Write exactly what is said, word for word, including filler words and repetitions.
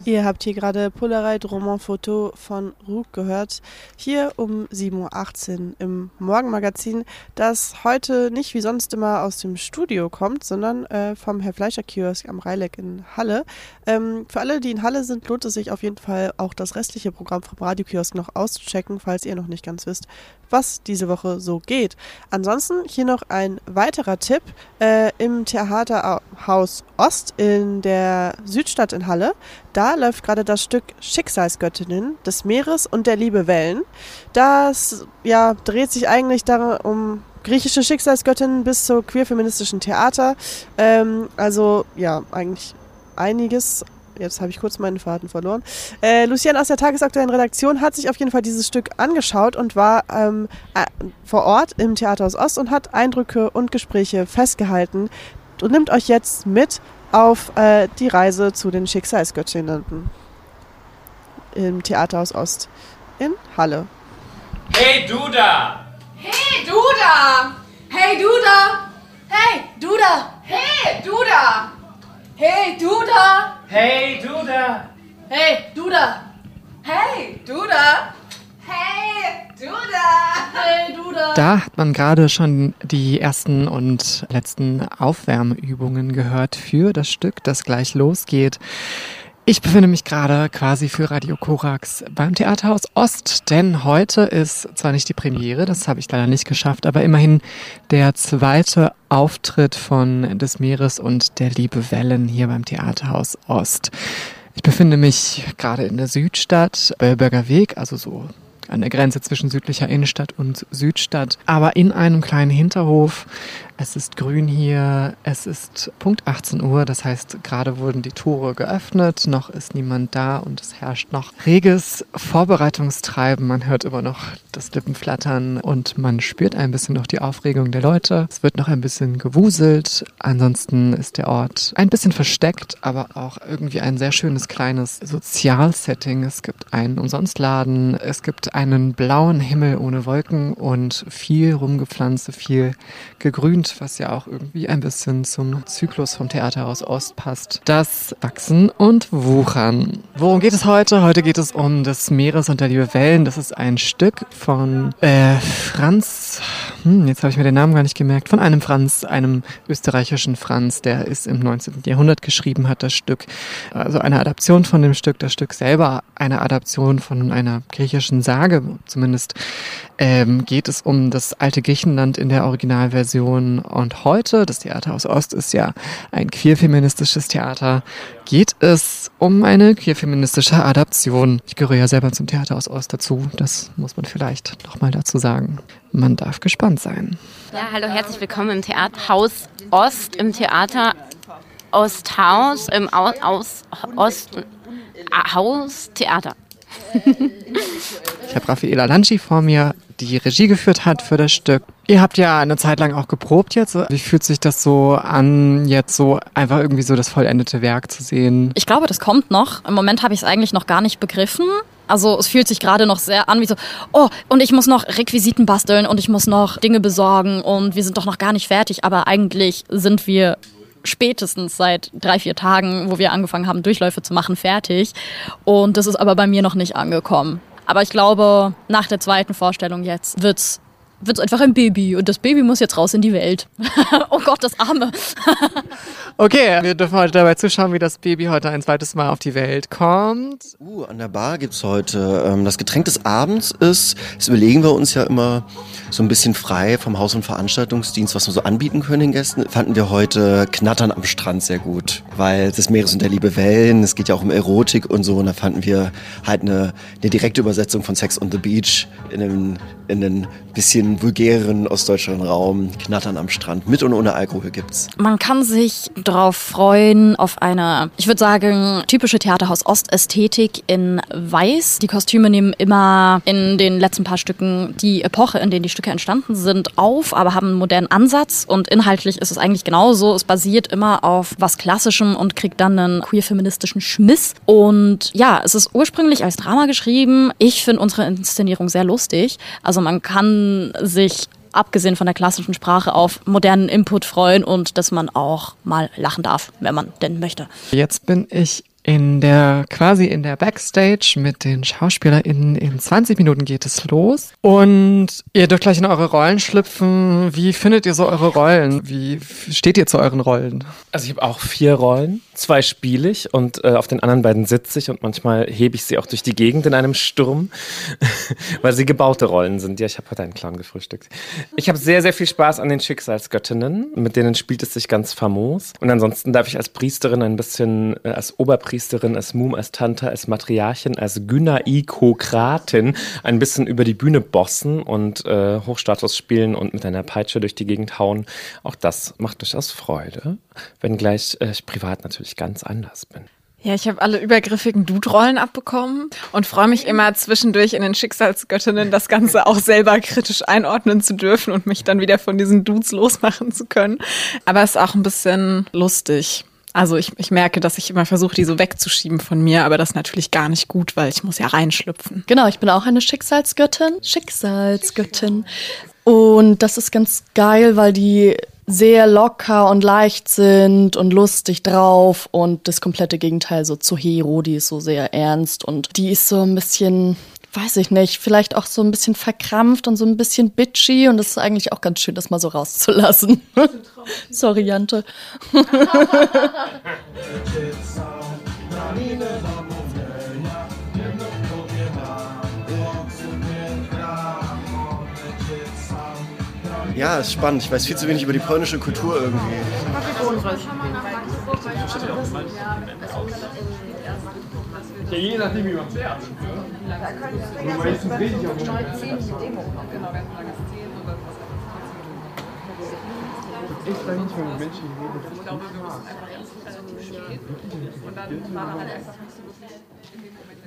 Ihr habt hier gerade Polaroid Roman Photo von Rook gehört, hier um sieben Uhr achtzehn im Morgenmagazin, das heute nicht wie sonst immer aus dem Studio kommt, sondern äh, vom Herr Fleischer Kiosk am Reileck in Halle. Ähm, für alle, die in Halle sind, lohnt es sich auf jeden Fall auch das restliche Programm vom Radiokiosk noch auszuchecken, falls ihr noch nicht ganz wisst, was diese Woche so geht. Ansonsten hier noch ein weiterer Tipp äh, im Theaterhaus Ost in der Südstadt in Halle. Da läuft gerade das Stück Schicksalsgöttinnen des Meeres und der Liebe Wellen. Das ja, dreht sich eigentlich darum, um griechische Schicksalsgöttinnen bis zur queer-feministischen Theater. Ähm, also ja, eigentlich einiges. Jetzt habe ich kurz meinen Faden verloren. Äh, Lucienne aus der tagesaktuellen Redaktion hat sich auf jeden Fall dieses Stück angeschaut und war ähm, äh, vor Ort im Theaterhaus Ost und hat Eindrücke und Gespräche festgehalten und nimmt euch jetzt mit auf äh, die Reise zu den Schicksalsgöttinnen im Theaterhaus Ost in Halle. Hey du da! Hey du da! Hey du da! Hey du da! Hey du da! Hey du da! Hey du da! Hey du da! Hey du da! Hey du da! Hey du da! Da hat man gerade schon die ersten und letzten Aufwärmübungen gehört für das Stück, das gleich losgeht. Ich befinde mich gerade quasi für Radio Korax beim Theaterhaus Ost, denn heute ist zwar nicht die Premiere, das habe ich leider nicht geschafft, aber immerhin der zweite Auftritt von Des Meeres und der Liebe Wellen hier beim Theaterhaus Ost. Ich befinde mich gerade in der Südstadt, Böllberger Weg, also so an der Grenze zwischen südlicher Innenstadt und Südstadt, aber in einem kleinen Hinterhof. Es ist grün hier, es ist Punkt achtzehn Uhr, das heißt, gerade wurden die Tore geöffnet, noch ist niemand da und es herrscht noch reges Vorbereitungstreiben. Man hört immer noch das Lippenflattern und man spürt ein bisschen noch die Aufregung der Leute. Es wird noch ein bisschen gewuselt, ansonsten ist der Ort ein bisschen versteckt, aber auch irgendwie ein sehr schönes kleines Sozialsetting. Es gibt einen Umsonstladen, es gibt einen blauen Himmel ohne Wolken und viel Rumgepflanze, viel gegrünt, was ja auch irgendwie ein bisschen zum Zyklus vom Theaterhaus Ost passt. Das Wachsen und Wuchern. Worum geht es heute? Heute geht es um Des Meeres und der Liebe Wellen. Das ist ein Stück von äh, Franz, hm, jetzt habe ich mir den Namen gar nicht gemerkt, von einem Franz, einem österreichischen Franz, der es im neunzehnten Jahrhundert geschrieben hat, das Stück. Also eine Adaption von dem Stück, das Stück selber eine Adaption von einer griechischen Sage, zumindest ähm, geht es um das alte Griechenland in der Originalversion. Und heute, das Theaterhaus Ost ist ja ein queer-feministisches Theater, geht es um eine queer-feministische Adaption. Ich gehöre ja selber zum Theaterhaus Ost dazu, das muss man vielleicht nochmal dazu sagen. Man darf gespannt sein. Ja, hallo, herzlich willkommen im Theaterhaus Ost, im Theater Osthaus, im Au- Aus, Ost, Haus Theater. Ich habe Raffaela Lanci vor mir, die Regie geführt hat für das Stück. Ihr habt ja eine Zeit lang auch geprobt jetzt. Wie fühlt sich das so an, jetzt so einfach irgendwie so das vollendete Werk zu sehen? Ich glaube, das kommt noch. Im Moment habe ich es eigentlich noch gar nicht begriffen. Also es fühlt sich gerade noch sehr an wie so, oh, und ich muss noch Requisiten basteln und ich muss noch Dinge besorgen und wir sind doch noch gar nicht fertig. Aber eigentlich sind wir spätestens seit drei, vier Tagen, wo wir angefangen haben, Durchläufe zu machen, fertig. Und das ist aber bei mir noch nicht angekommen. Aber ich glaube, nach der zweiten Vorstellung jetzt wird's wird's einfach ein Baby und das Baby muss jetzt raus in die Welt. Oh Gott, das Arme. Okay, wir dürfen heute dabei zuschauen, wie das Baby heute ein zweites Mal auf die Welt kommt. Uh, an der Bar gibt's heute ähm, das Getränk des Abends ist, das überlegen wir uns ja immer so ein bisschen frei vom Haus- und Veranstaltungsdienst, was wir so anbieten können den Gästen. Fanden wir heute Knattern am Strand sehr gut, weil Des Meeres und der Liebe Wellen, es geht ja auch um Erotik und so, und da fanden wir halt eine, eine direkte Übersetzung von Sex on the Beach in einem, in einem bisschen vulgäreren ostdeutscheren Raum. Knattern am Strand, mit und ohne Alkohol gibt's. Man kann sich drauf freuen, auf eine, ich würde sagen, typische Theaterhaus-Ost-Ästhetik in Weiß. Die Kostüme nehmen immer in den letzten paar Stücken die Epoche, in denen die Stücke entstanden sind, auf, aber haben einen modernen Ansatz und inhaltlich ist es eigentlich genauso. Es basiert immer auf was Klassischem und kriegt dann einen queer-feministischen Schmiss. Und ja, es ist ursprünglich als Drama geschrieben. Ich finde unsere Inszenierung sehr lustig. Also man kann sich abgesehen von der klassischen Sprache auf modernen Input freuen und dass man auch mal lachen darf, wenn man denn möchte. Jetzt bin ich in der, quasi in der Backstage mit den SchauspielerInnen. In zwanzig Minuten geht es los. Und ihr dürft gleich in eure Rollen schlüpfen. Wie findet ihr so eure Rollen? Wie steht ihr zu euren Rollen? Also ich habe auch vier Rollen. Zwei spiele ich und äh, auf den anderen beiden sitze ich und manchmal hebe ich sie auch durch die Gegend in einem Sturm, weil sie gebaute Rollen sind. Ja, ich habe heute einen Clown gefrühstückt. Ich habe sehr, sehr viel Spaß an den Schicksalsgöttinnen, mit denen spielt es sich ganz famos. Und ansonsten darf ich als Priesterin ein bisschen, äh, als Oberpriesterin, als Mum, als Tante, als Matriarchin, als Gynaikokratin ein bisschen über die Bühne bossen und äh, Hochstatus spielen und mit einer Peitsche durch die Gegend hauen. Auch das macht durchaus Freude, wenngleich äh, ich privat natürlich ganz anders bin. Ja, ich habe alle übergriffigen Dude-Rollen abbekommen und freue mich immer zwischendurch in den Schicksalsgöttinnen das Ganze auch selber kritisch einordnen zu dürfen und mich dann wieder von diesen Dudes losmachen zu können. Aber es ist auch ein bisschen lustig. Also ich, ich merke, dass ich immer versuche, die so wegzuschieben von mir, aber das ist natürlich gar nicht gut, weil ich muss ja reinschlüpfen. Genau, ich bin auch eine Schicksalsgöttin. Schicksalsgöttin. Und das ist ganz geil, weil die sehr locker und leicht sind und lustig drauf und das komplette Gegenteil so zu Hero, die ist so sehr ernst und die ist so ein bisschen, weiß ich nicht, vielleicht auch so ein bisschen verkrampft und so ein bisschen bitchy und das ist eigentlich auch ganz schön, das mal so rauszulassen. Sorry, Jante. Ja, ist spannend. Ich weiß viel zu wenig über die polnische Kultur irgendwie. Ja, je nachdem, wie man es lernt. Meistens rede ich auch nicht. Ich weiß nicht, wenn Menschen reden. Ich glaube, wir müssen einfach erst relativ spät und dann war halt einfach nicht so wirklich in dem Moment.